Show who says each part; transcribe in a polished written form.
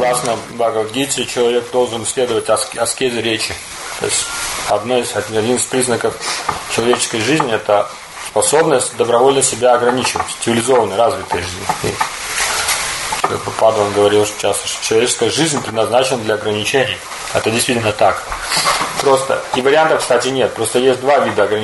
Speaker 1: Согласно Бхагавад-гите, человек должен следовать аскезе речи. То есть один из признаков человеческой жизни – это способность добровольно себя ограничивать, цивилизованной, развитой жизни. Прабхупада говорил часто, что человеческая жизнь предназначена для ограничений. Это действительно так. Просто и вариантов, кстати, нет. Просто есть два вида ограничений.